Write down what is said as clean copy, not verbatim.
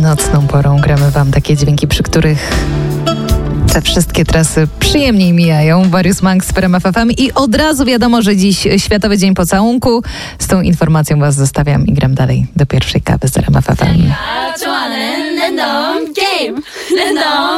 nocną porą gramy wam takie dźwięki, przy których te wszystkie trasy przyjemniej mijają. Mariusz Mank z RMF FM i od razu wiadomo, że dziś Światowy Dzień Pocałunku. Z tą informacją was zostawiam i gram dalej do pierwszej kawy z RMF FM.